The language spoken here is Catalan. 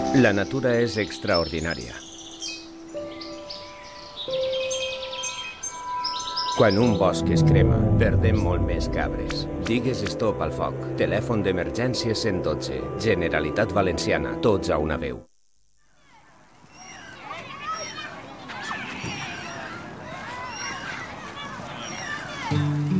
La natura és extraordinària. Quan un bosc es crema, perdem molt més que arbres. Digues stop al foc. Telèfon d'emergència 112. Generalitat Valenciana. Tots a una veu.